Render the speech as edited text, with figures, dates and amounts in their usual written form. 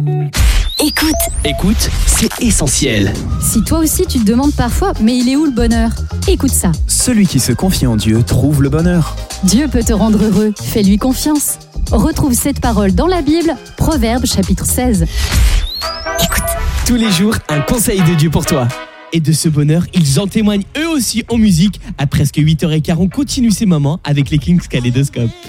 Écoute, c'est essentiel. Si toi aussi tu te demandes parfois, mais il est où le bonheur ? Écoute ça. Celui qui se confie en Dieu trouve le bonheur. Dieu peut te rendre heureux, fais-lui confiance. Retrouve cette parole dans la Bible, Proverbes chapitre 16. Tous les jours, un conseil de Dieu pour toi. Et de ce bonheur, ils en témoignent eux aussi en musique. À presque 8h15, on continue ces moments avec les Kings Kaléidoscope.